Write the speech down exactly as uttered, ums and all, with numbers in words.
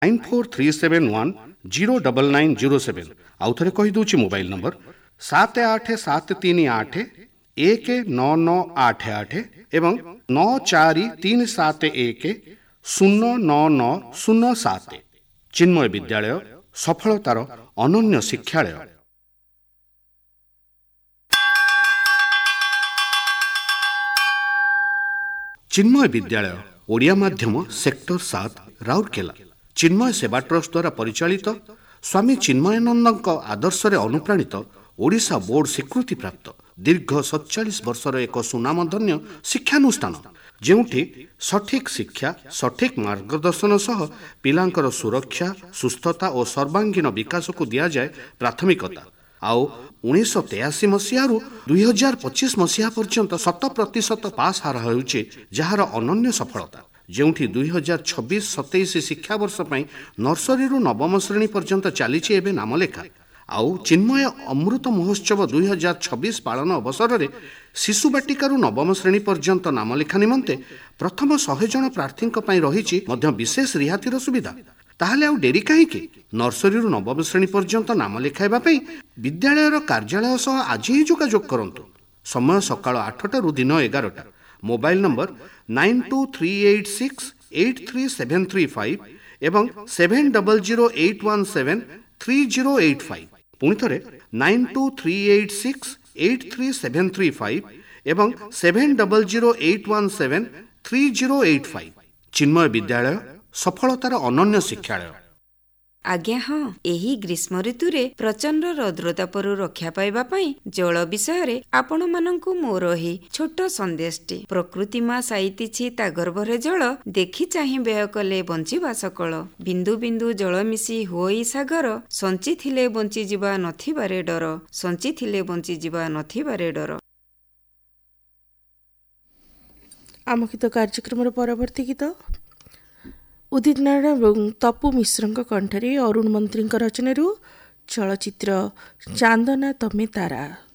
Nine four three seven one zero double nine zero seven आउ थे कहीदे mobile number सात आठ सात तीन आठ एक नौ नौ आठ आठ एवं नौ चार तीन सात एक शून्य नौ नौ शून्य सात। चिन्मय विद्यालय सफलतार अनन्य शिक्षालय। चिन्मय विद्यालय ओडिया माध्यम सेक्टर सात राउरकेला चिन्मय सेवा ट्रस्ट द्वारा परिचालित स्वामी चिन्मयानंद आदर्श अनुप्राणित ओडिशा बोर्ड स्वीकृति प्राप्त दीर्घ सतचाश वर्षर एक सुनामधन्य शिक्षानुष्ठान जोठी सठिक शिक्षा सठिक मार्गदर्शन सह पिलांकर सुरक्षा सुस्थता और सर्वांगीन विकास को दि जाए प्राथमिकता। आउ उन्नीस तेयासी मसीह दुई हजार पचीस मसीहा पर्यंत शत प्रतिशत पास हार होउचे जार अनन्य सफलता जोठी दुई हजार छब्बीस सतैश शिक्षा वर्ष नर्सरी नवम श्रेणी पर्यंत चली नामलेखा। आउ चिन्मय अमृत महोत्सव दुई हजार छब्बीस पालन अवसर में शिशु बाटिकारु नवम श्रेणी पर्यंत नामलेखा निमंते प्रथम शहे जन प्रार्थी रही विशेष रिहातिर सुविधा। ताहले आउ डेरी कहीं नर्सरी नवम श्रेणी पर्यंत नाम लिखाइबा विद्यालय कार्यालय सह आज ही जोगाजोग करंतु। समय सकाळ आठटा रु दिन एगारटा। Mobile number nine to three eight six eight three seven three five एवं seven double zero eight one seven three zero eight five पुणी थे nine to three eight six eight three seven three five एवं seven double zero eight one seven three zero eight five. चिन्मय विद्यालय सफलतार अनन्य शिक्षालय। आज्ञा हाँ एही ग्रीष्म ऋतु रे प्रचंड रौद्रतापरु रक्षा पाइबा पई जल विषय रे आपण मानंकु मोर ही छोट संदेशटी। प्रकृति मा साइतिछि ता गर्भरे जल देखि चाहि व्यय कले बंचिबा सकल बिंदु बिंदु जल मिसी होई सागर संचि थिले बंचि जिबा नथिबारे डर संचि थिले बंचि जिबा नथिबारे डर। आम गीत कार्यक्रम परवर्ती गीत उदित नारायण ଏବଂ ତପୁ ମିଶ୍ରଙ୍କ କଣ୍ଠରେ ଅରୁଣ ମନ୍ତ୍ରୀଙ୍କ ରଚନାରୁ ଚଳଚ୍ଚିତ୍ର ଚାନ୍ଦନା ତମେ ତାରା।